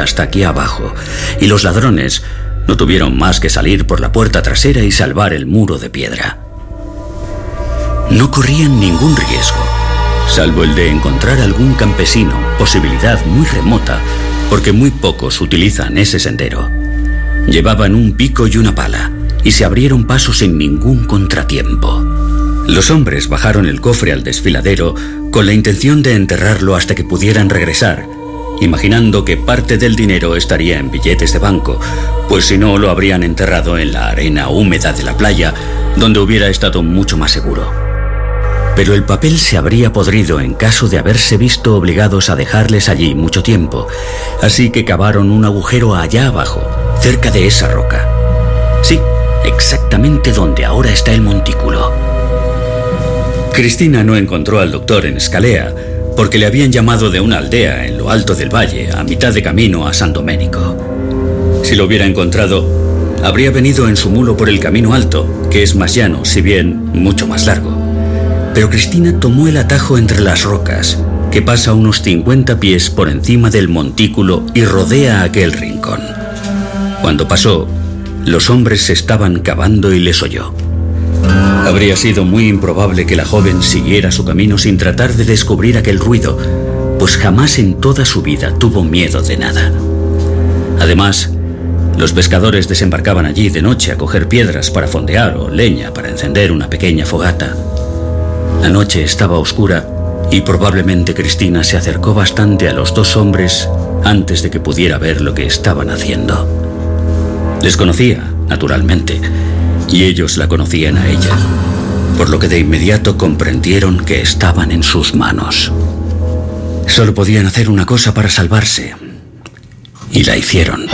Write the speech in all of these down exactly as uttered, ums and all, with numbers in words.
hasta aquí abajo, y los ladrones no tuvieron más que salir por la puerta trasera y salvar el muro de piedra. No corrían ningún riesgo, salvo el de encontrar algún campesino, posibilidad muy remota, porque muy pocos utilizan ese sendero. Llevaban un pico y una pala, y se abrieron paso sin ningún contratiempo. Los hombres bajaron el cofre al desfiladero con la intención de enterrarlo hasta que pudieran regresar, imaginando que parte del dinero estaría en billetes de banco, pues si no lo habrían enterrado en la arena húmeda de la playa, donde hubiera estado mucho más seguro. Pero el papel se habría podrido en caso de haberse visto obligados a dejarles allí mucho tiempo, así que cavaron un agujero allá abajo, cerca de esa roca. Sí, exactamente donde ahora está el montículo. Cristina no encontró al doctor en Scalea, porque le habían llamado de una aldea en lo alto del valle, a mitad de camino a San Domenico. Si lo hubiera encontrado, habría venido en su mulo por el camino alto, que es más llano, si bien mucho más largo. Pero Cristina tomó el atajo entre las rocas, que pasa unos cincuenta pies por encima del montículo y rodea aquel rincón. Cuando pasó, los hombres se estaban cavando y les oyó. Habría sido muy improbable que la joven siguiera su camino sin tratar de descubrir aquel ruido, pues jamás en toda su vida tuvo miedo de nada. Además, los pescadores desembarcaban allí de noche a coger piedras para fondear o leña para encender una pequeña fogata. La noche estaba oscura y probablemente Cristina se acercó bastante a los dos hombres antes de que pudiera ver lo que estaban haciendo. Les conocía, naturalmente, y ellos la conocían a ella, por lo que de inmediato comprendieron que estaban en sus manos. Solo podían hacer una cosa para salvarse, y la hicieron.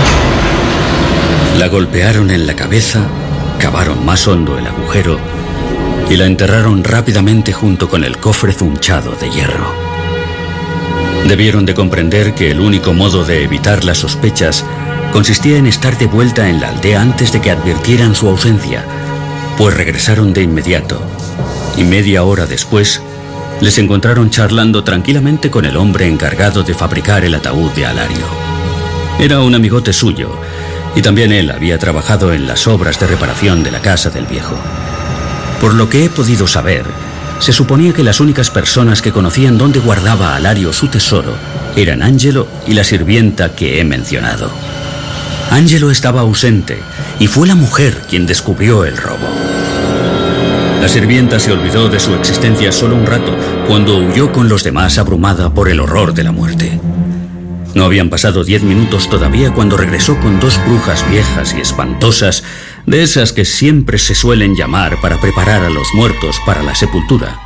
La golpearon en la cabeza, cavaron más hondo el agujero y la enterraron rápidamente junto con el cofre zunchado de hierro. Debieron de comprender que el único modo de evitar las sospechas consistía en estar de vuelta en la aldea antes de que advirtieran su ausencia, pues regresaron de inmediato, y media hora después les encontraron charlando tranquilamente con el hombre encargado de fabricar el ataúd de Alario. Era un amigote suyo, y también él había trabajado en las obras de reparación de la casa del viejo. Por lo que he podido saber, se suponía que las únicas personas que conocían dónde guardaba Alario su tesoro eran Angelo y la sirvienta que he mencionado. Angelo estaba ausente y fue la mujer quien descubrió el robo. La sirvienta se olvidó de su existencia solo un rato cuando huyó con los demás abrumada por el horror de la muerte. No habían pasado diez minutos todavía cuando regresó con dos brujas viejas y espantosas, de esas que siempre se suelen llamar para preparar a los muertos para la sepultura.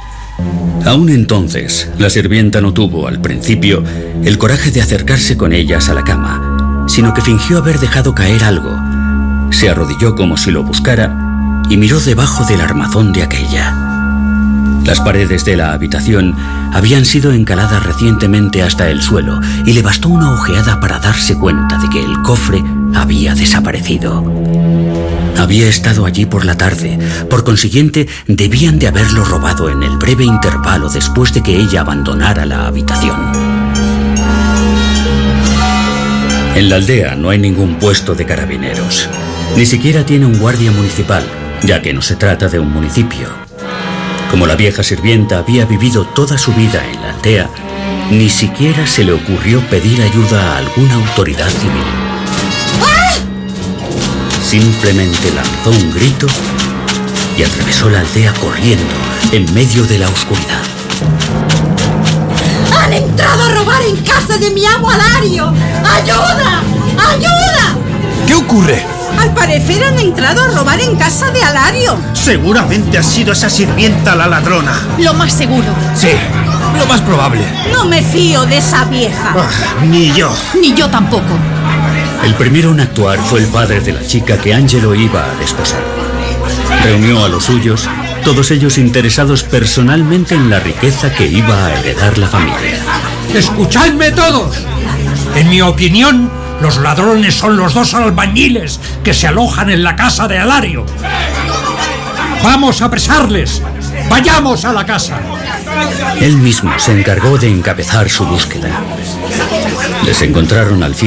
Aún entonces, la sirvienta no tuvo, al principio, el coraje de acercarse con ellas a la cama, sino que fingió haber dejado caer algo. Se arrodilló como si lo buscara y miró debajo del armazón de aquella. Las paredes de la habitación habían sido encaladas recientemente hasta el suelo y le bastó una ojeada para darse cuenta de que el cofre había desaparecido. Había estado allí por la tarde, por consiguiente debían de haberlo robado en el breve intervalo después de que ella abandonara la habitación. En la aldea no hay ningún puesto de carabineros, ni siquiera tiene un guardia municipal, ya que no se trata de un municipio. Como la vieja sirvienta había vivido toda su vida en la aldea, ni siquiera se le ocurrió pedir ayuda a alguna autoridad civil. ¡Ah! Simplemente lanzó un grito y atravesó la aldea corriendo en medio de la oscuridad. ¡Han entrado a robar en casa de mi amo Alario! ¡Ayuda! ¡Ayuda! ¿Qué ocurre? Al parecer han entrado a robar en casa de Alario. Seguramente ha sido esa sirvienta la ladrona. Lo más seguro. Sí, lo más probable. No me fío de esa vieja. Ah, ni yo. Ni yo tampoco. El primero en actuar fue el padre de la chica que Angelo iba a desposar. Reunió a los suyos, todos ellos interesados personalmente en la riqueza que iba a heredar la familia. ¡Escuchadme todos! En mi opinión, los ladrones son los dos albañiles que se alojan en la casa de Alario. ¡Vamos a apresarles! ¡Vayamos a la casa! Él mismo se encargó de encabezar su búsqueda. Les encontraron al fin